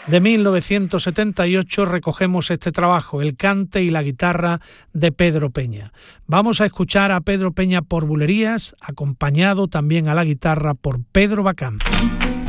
de 1978 recogemos este trabajo, el cante y la guitarra de Pedro Peña. Vamos a escuchar a Pedro Peña por bulerías, acompañado también a la guitarra por Pedro Bacán.